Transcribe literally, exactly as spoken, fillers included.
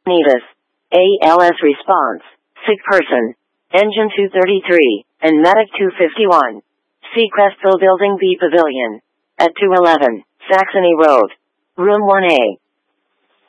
Nevis. A L S response. Sick person. Engine two thirty-three, and Medic two fifty-one. Seacrest Building B Pavilion. At two eleven, Saxony Road. Room one A.